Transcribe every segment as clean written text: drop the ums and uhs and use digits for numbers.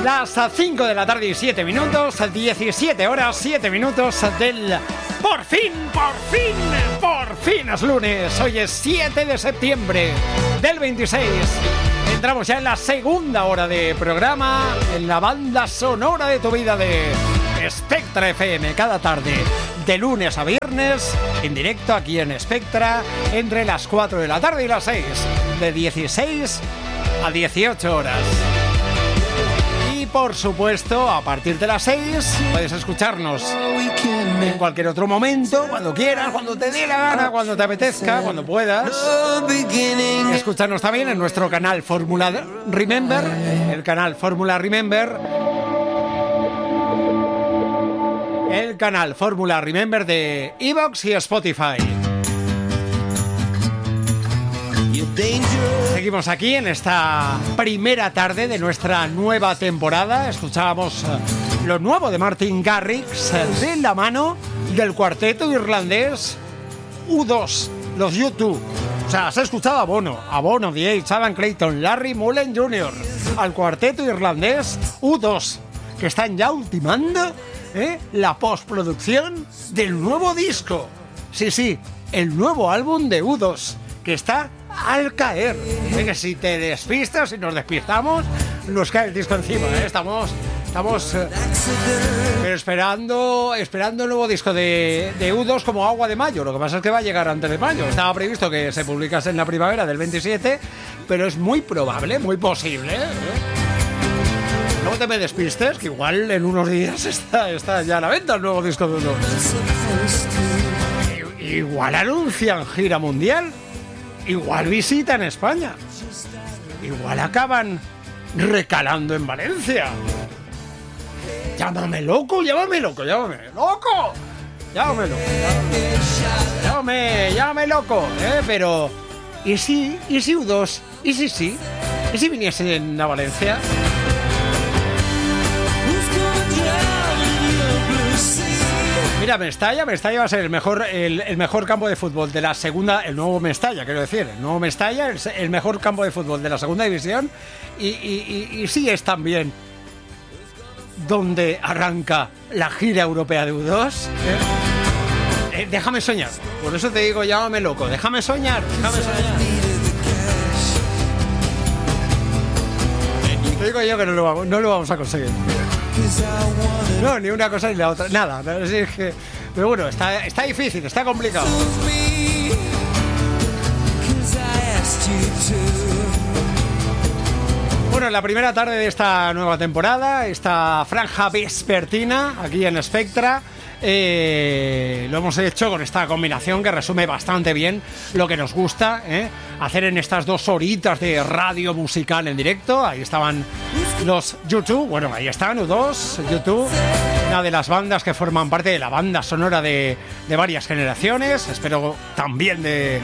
Las 5 de la tarde y 7 minutos, 17 horas, 7 minutos del... Por fin es lunes. Hoy es 7 de septiembre del 26. Entramos ya en la segunda hora de programa, en la banda sonora de tu vida de Spectra FM, cada tarde, de lunes a viernes, en directo aquí en Spectra, entre las 4 de la tarde y las 6, de 16 a 18 horas. Y por supuesto, a partir de las 6 puedes escucharnos en cualquier otro momento, cuando quieras, cuando te dé la gana, cuando te apetezca, cuando puedas. Escucharnos también en nuestro canal Fórmula Remember, el canal Fórmula Remember, el canal Fórmula Remember de iVoox y Spotify. Seguimos aquí en esta primera tarde de nuestra nueva temporada. Escuchábamos lo nuevo de Martin Garrix de la mano del cuarteto irlandés U2, los U2. O sea, has escuchado a Bono, The Edge, Adam Clayton, Larry Mullen Jr., al cuarteto irlandés U2, que están ya ultimando la postproducción del nuevo disco. Sí, el nuevo álbum de U2, que está al caer. Que si te despistas, si nos despistamos, nos cae el disco encima. Estamos esperando el nuevo disco de U2 como agua de mayo. Lo que pasa es que va a llegar antes de mayo. Estaba previsto que se publicase en la primavera del 27, pero es muy probable, muy posible. No te me despistes, que igual en unos días está ya a la venta el nuevo disco de U2. Igual anuncian gira mundial. Igual visitan España. Igual acaban recalando en Valencia. Llámame loco. Llámame loco. Pero ¿y si U2? ¿Y si viniesen a Valencia? Mira, Mestalla va a ser el mejor campo de fútbol de la segunda, el nuevo Mestalla, quiero decir, el nuevo Mestalla es el mejor campo de fútbol de la segunda división y sí es también donde arranca la gira europea de U2. Déjame soñar, por eso te digo, llámame loco, déjame soñar. Te digo yo que no lo vamos a conseguir. No, ni una cosa ni la otra, nada. Pero bueno, está difícil, está complicado. Bueno, la primera tarde de esta nueva temporada, esta franja vespertina aquí en Spectra, lo hemos hecho con esta combinación que resume bastante bien lo que nos gusta hacer en estas 2 horitas de radio musical en directo. Ahí estaban los U2, bueno, ahí están U2, U2, una de las bandas que forman parte de la banda sonora de varias generaciones. Espero también de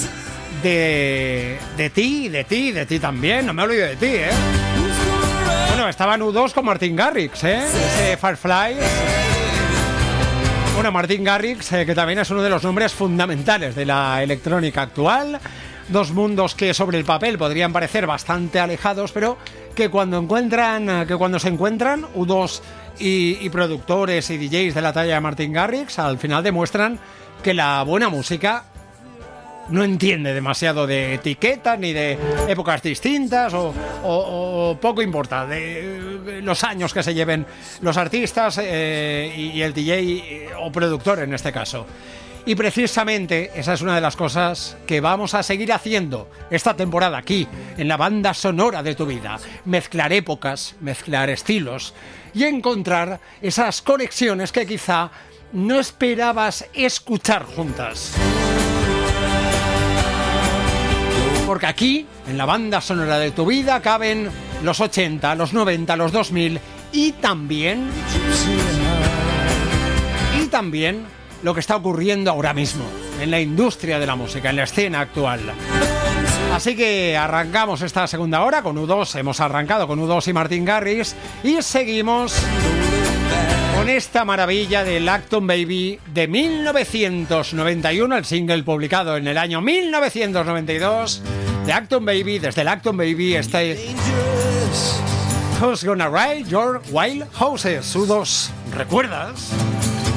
ti también, no me olvido de ti, Bueno, estaban U2 con Martin Garrix, ese Firefly. Bueno, Martin Garrix, que también es uno de los nombres fundamentales de la electrónica actual. 2 mundos que sobre el papel podrían parecer bastante alejados, pero que cuando se encuentran U2 y productores y DJs de la talla de Martin Garrix, al final demuestran que la buena música no entiende demasiado de etiquetas ni de épocas distintas o poco importa de los años que se lleven los artistas y el DJ o productor en este caso. Y precisamente esa es una de las cosas que vamos a seguir haciendo esta temporada aquí, en la banda sonora de tu vida. Mezclar épocas, mezclar estilos y encontrar esas conexiones que quizá no esperabas escuchar juntas. Porque aquí, en la banda sonora de tu vida, caben los 80, los 90, los 2000 y también lo que está ocurriendo ahora mismo en la industria de la música, en la escena actual. Así que arrancamos esta segunda hora con U2, hemos arrancado con U2 y Martin Garrix y seguimos con esta maravilla del Acton Baby de 1991, el single publicado en el año 1992 de Acton Baby. Desde el Acton Baby Who's Gonna Ride Your Wild Horses? U2, ¿recuerdas?